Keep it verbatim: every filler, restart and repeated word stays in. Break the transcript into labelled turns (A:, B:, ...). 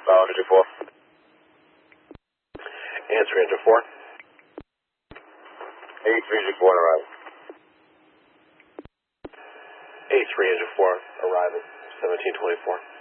A: Bound engine four. Answer engine four. A three engine four arrival. A three engine four arrival, seventeen twenty-four.